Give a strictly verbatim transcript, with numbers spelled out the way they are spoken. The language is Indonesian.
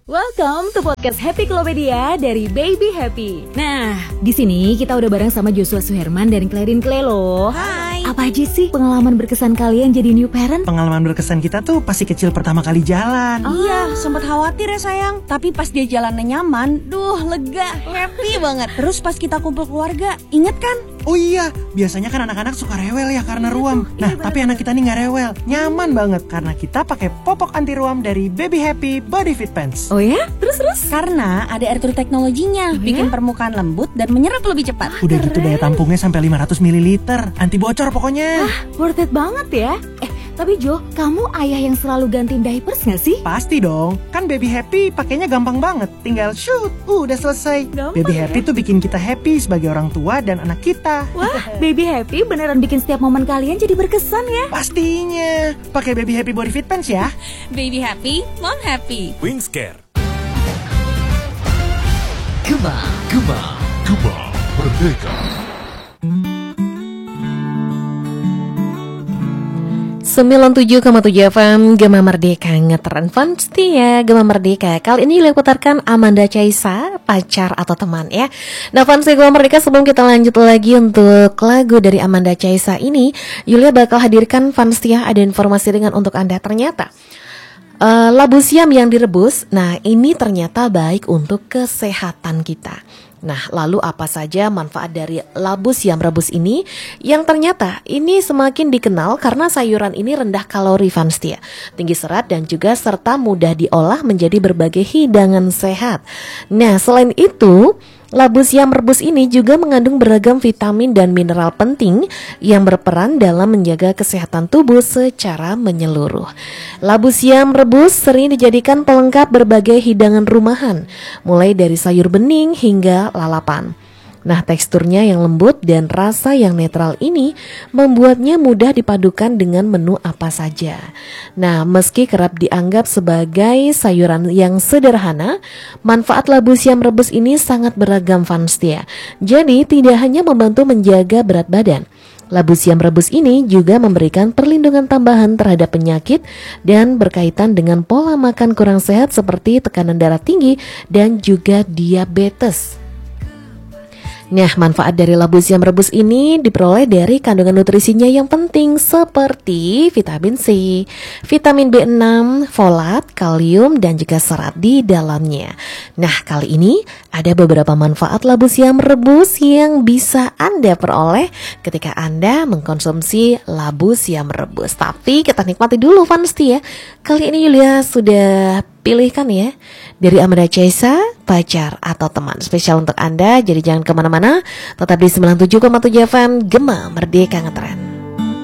Welcome to podcast Happy Klopedia dari Baby Happy. Nah, di sini kita udah bareng sama Joshua Suherman dan Clarin Clay loh. Hai. Apa aja sih pengalaman berkesan kalian jadi new parent? Pengalaman berkesan kita tuh pasti kecil pertama kali jalan. Oh. Iya, sempet khawatir ya sayang. Tapi pas dia jalannya nyaman, duh lega, happy banget. Terus pas kita kumpul keluarga, inget kan? Oh iya, biasanya kan anak-anak suka rewel ya karena Iya ruam. tuh, Nah, iya tapi anak kita nih nggak rewel, nyaman banget karena kita pakai popok anti ruam dari Baby Happy Body Fit Pants. Oh ya? Terus-terus? Karena ada air true teknologinya, Oh, bikin ya? permukaan lembut dan menyerap lebih cepat. Udah gitu daya tampungnya sampai lima ratus mililiter, anti bocor pokoknya. Ah, worth it banget ya. Eh, tapi Jo, kamu ayah yang selalu gantiin diapers gak sih? Pasti dong, kan Baby Happy pakainya gampang banget, tinggal shoot, uh, udah selesai. Gampang Baby ya? Happy tuh bikin kita happy sebagai orang tua dan anak kita. Wah, Baby Happy beneran bikin setiap momen kalian jadi berkesan ya. Pastinya, pakai Baby Happy Body Fit Pants ya. Baby happy, mom happy. Wingscare. Gema, Gema, Gema Merdeka. sembilan puluh tujuh koma tujuh F M Gema Merdeka, ngetren fun ya Gema Merdeka. Kali ini Yulia putarkan Amanda Chaisa, pacar atau teman ya. Nah fans Gema Merdeka, sebelum kita lanjut lagi untuk lagu dari Amanda Chaisa ini, Yulia bakal hadirkan fans ya, ada informasi ringan untuk Anda. Ternyata uh, labu siam yang direbus, nah ini ternyata baik untuk kesehatan kita. Nah, lalu apa saja manfaat dari labu siam rebus ini? Yang ternyata ini semakin dikenal karena sayuran ini rendah kalori Vanstia, tinggi serat dan juga serta mudah diolah menjadi berbagai hidangan sehat. Nah, selain itu, labu siam rebus ini juga mengandung beragam vitamin dan mineral penting yang berperan dalam menjaga kesehatan tubuh secara menyeluruh. Labu siam rebus sering dijadikan pelengkap berbagai hidangan rumahan, mulai dari sayur bening hingga lalapan. Nah, teksturnya yang lembut dan rasa yang netral ini membuatnya mudah dipadukan dengan menu apa saja. Nah, meski kerap dianggap sebagai sayuran yang sederhana, manfaat labu siam rebus ini sangat beragam Vanstia. Jadi, tidak hanya membantu menjaga berat badan, labu siam rebus ini juga memberikan perlindungan tambahan terhadap penyakit dan berkaitan dengan pola makan kurang sehat seperti tekanan darah tinggi dan juga diabetes. Nah, manfaat dari labu siam rebus ini diperoleh dari kandungan nutrisinya yang penting seperti vitamin C, vitamin B enam, folat, kalium, dan juga serat di dalamnya. Nah, kali ini ada beberapa manfaat labu siam rebus yang bisa Anda peroleh ketika Anda mengkonsumsi labu siam rebus. Tapi kita nikmati dulu Vansti ya. Kali ini Yulia sudah pilihkan ya dari Amanda Chaisa, pacar atau teman, spesial untuk Anda. Jadi jangan kemana-mana, tetap di sembilan puluh tujuh koma tujuh F M Gema Merdeka Ngetren.